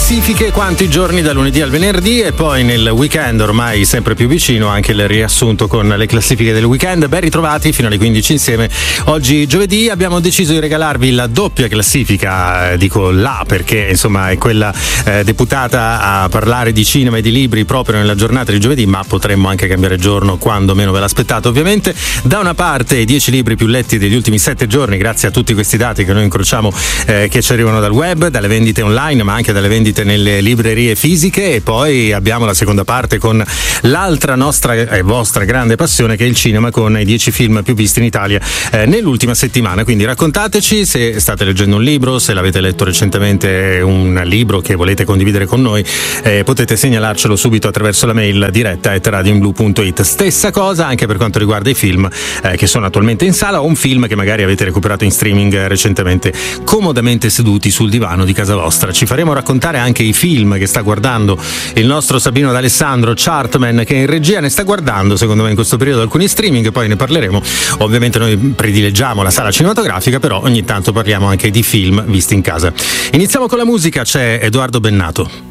classifiche quanti giorni da lunedì al venerdì e poi nel weekend ormai sempre più vicino anche il riassunto con le classifiche del weekend. Ben ritrovati fino alle 15 insieme. Oggi giovedì abbiamo deciso di regalarvi la doppia classifica, dico là perché insomma è quella deputata a parlare di cinema e di libri proprio nella giornata di giovedì, ma potremmo anche cambiare giorno quando meno ve l'aspettate ovviamente. Da una parte i 10 libri più letti degli ultimi 7 giorni, grazie a tutti questi dati che noi incrociamo che ci arrivano dal web, dalle vendite online ma anche dalle vendite nelle librerie fisiche, e poi abbiamo la seconda parte con l'altra nostra e vostra grande passione che è il cinema, con i 10 film più visti in Italia nell'ultima settimana. Quindi raccontateci se state leggendo un libro, se l'avete letto recentemente un libro che volete condividere con noi, potete segnalarcelo subito attraverso la mail diretta@radioinblu.it. Stessa cosa anche per quanto riguarda i film che sono attualmente in sala o un film che magari avete recuperato in streaming recentemente comodamente seduti sul divano di casa vostra. Ci faremo raccontare anche i film che sta guardando il nostro Sabino D'Alessandro, Chartman, che in regia ne sta guardando secondo me in questo periodo alcuni streaming, poi ne parleremo. Ovviamente noi predileggiamo la sala cinematografica, però ogni tanto parliamo anche di film visti in casa. Iniziamo con la musica, c'è Edoardo Bennato.